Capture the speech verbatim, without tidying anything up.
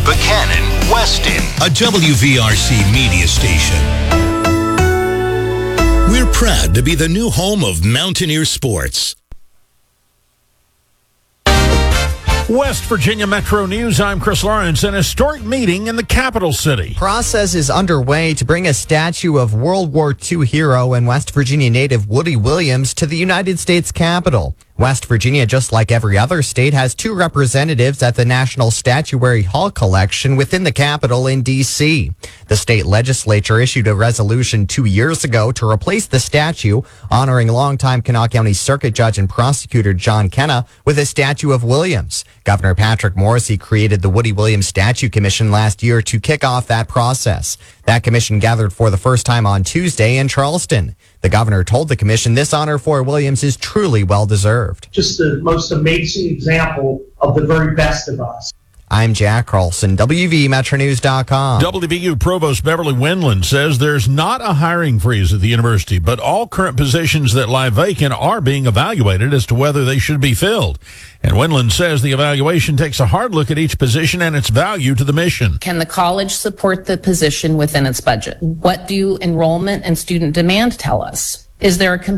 Buchanan, Weston, a W V R C media station. We're proud to be the new home of Mountaineer Sports. West Virginia Metro News, I'm Chris Lawrence. An historic meeting in the capital city. Process is underway to bring a statue of World War Two hero and West Virginia native Woody Williams to the United States Capitol. West Virginia, just like every other state, has two representatives at the National Statuary Hall collection within the Capitol in D C. The state legislature issued a resolution two years ago to replace the statue, honoring longtime Kanawha County Circuit Judge and Prosecutor John Kenna with a statue of Williams. Governor Patrick Morrisey created the Woody Williams Statue Commission last year to kick off that process. That commission gathered for the first time on Tuesday in Charleston. The governor told the commission this honor for Williams is truly well-deserved. Just the most amazing example of the very best of us. I'm Jack Carlson, W V Metro News dot com. W V U Provost Beverly Wendland says there's not a hiring freeze at the university, but all current positions that lie vacant are being evaluated as to whether they should be filled. And Wendland says the evaluation takes a hard look at each position and its value to the mission. Can the college support the position within its budget? What do enrollment and student demand tell us? Is there a